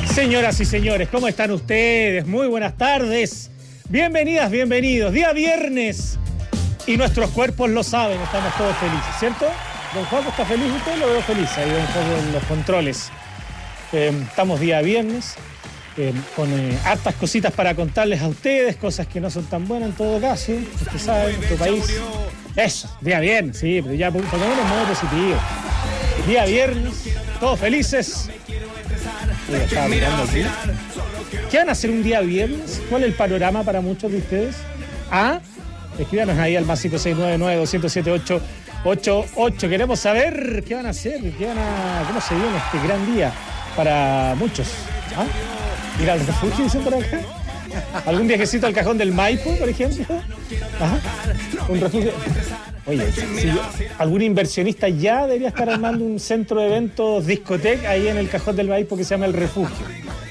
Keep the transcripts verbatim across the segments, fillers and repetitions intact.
Señoras y señores, ¿cómo están ustedes? Muy buenas tardes. Bienvenidas, bienvenidos. Día viernes. Y nuestros cuerpos lo saben, estamos todos felices, ¿cierto? Don Juaco está feliz, usted lo veo feliz ahí, don Juaco, en los controles. Eh, estamos día viernes, eh, con eh, hartas cositas para contarles a ustedes, cosas que no son tan buenas en todo caso. Usted sabe, en nuestro país. Eso, día viernes, sí, pero ya por lo menos en modo positivo. Día viernes, todos felices. Oye, estaba mirando aquí. ¿Qué van a hacer un día viernes? ¿Cuál es el panorama para muchos de ustedes? Ah, escríbanos ahí al más cinco seis nueve nueve, dos cero siete, ocho ocho ocho. Queremos saber qué van a hacer, qué van a, cómo se viene este gran día para muchos. ¿Ah? Ir al refugio, dicen por acá. ¿Algún viajecito al cajón del Maipo, por ejemplo? Ajá. Un refugio. Oye, si yo, algún inversionista ya debería estar armando un centro de eventos, discoteca, ahí en el cajón del Maipo que se llama El Refugio.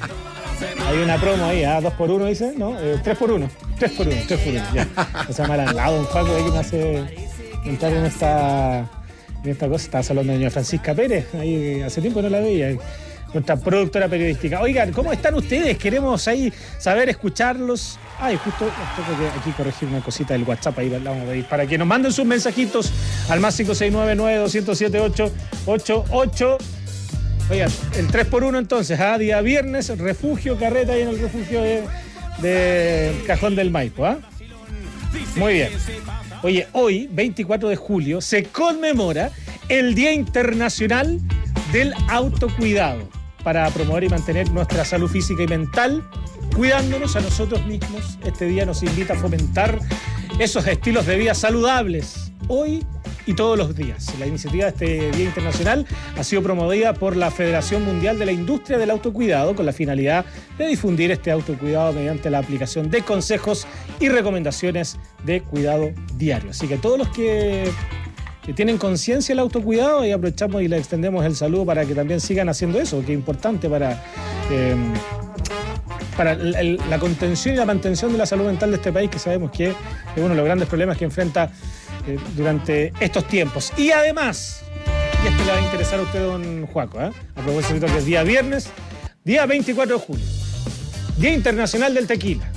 Hay una promo ahí, ¿ah? Dos por uno, dice, ¿no? Eh, tres por uno. Tres por uno, tres por uno, ya. O sea, mal al lado, un Juaco ahí que me hace entrar en esta, en esta cosa. Estaba hablando de doña Francisca Pérez, ahí hace tiempo no la veía. Nuestra productora periodística. Oigan, ¿cómo están ustedes? Queremos ahí saber, escucharlos. Ay, justo tengo que aquí corregir una cosita del WhatsApp, ahí la vamos a ver, para que nos manden sus mensajitos al más cinco seis nueve nueve, dos cero siete, ocho ocho ocho. Oigan, el tres por uno entonces, ¿ah? Día viernes, refugio, carreta ahí en el refugio de, de Cajón del Maipo, ¿ah? Muy bien. Oye, hoy, veinticuatro de julio, se conmemora el Día Internacional del Autocuidado, para promover y mantener nuestra salud física y mental, cuidándonos a nosotros mismos. Este día nos invita a fomentar esos estilos de vida saludables, hoy y todos los días. La iniciativa de este Día Internacional ha sido promovida por la Federación Mundial de la Industria del Autocuidado con la finalidad de difundir este autocuidado mediante la aplicación de consejos y recomendaciones de cuidado diario. Así que todos los que, que tienen conciencia del autocuidado, y aprovechamos y le extendemos el saludo para que también sigan haciendo eso, que es importante para... Eh, para el, la contención y la mantención de la salud mental de este país, que sabemos que es uno de los grandes problemas que enfrenta eh, durante estos tiempos. Y además, y esto le va a interesar a usted, don Juaco, ¿eh? A propósito que es día viernes, día veinticuatro de julio, Día Internacional del Tequila.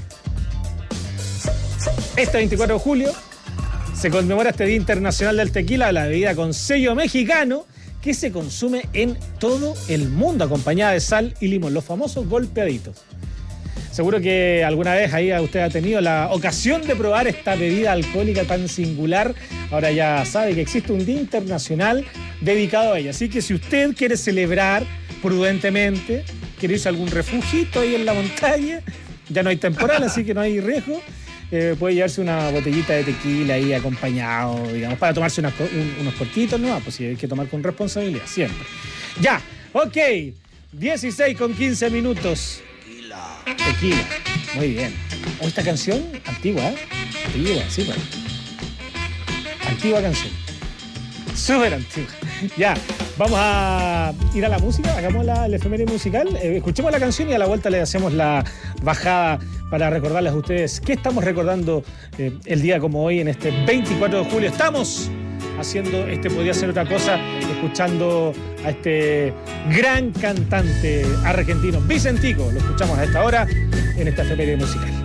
Este veinticuatro de julio se conmemora este Día Internacional del Tequila, la bebida con sello mexicano, que se consume en todo el mundo, acompañada de sal y limón, los famosos golpeaditos. Seguro que alguna vez ahí usted ha tenido la ocasión de probar esta bebida alcohólica tan singular. Ahora ya sabe que existe un día internacional dedicado a ella. Así que si usted quiere celebrar prudentemente, quiere irse a algún refugito ahí en la montaña, ya no hay temporal, así que no hay riesgo. Eh, puede llevarse una botellita de tequila ahí acompañado, digamos, para tomarse unas, un, unos cortitos, ¿no? Pues sí, hay que tomar con responsabilidad, siempre. Ya, ok, dieciséis con quince minutos. Tequila. Tequila, muy bien. Oh, esta canción, antigua, ¿eh? Antigua, sí, pues. Antigua canción. Súper antigua. Ya, vamos a ir a la música, hagamos la, el efeméride musical, eh, escuchemos la canción y a la vuelta le hacemos la bajada para recordarles a ustedes qué estamos recordando eh, el día como hoy, en este veinticuatro de julio. Estamos haciendo, este podría ser otra cosa, escuchando a este gran cantante argentino, Vicentico. Lo escuchamos a esta hora en esta efeméride musical.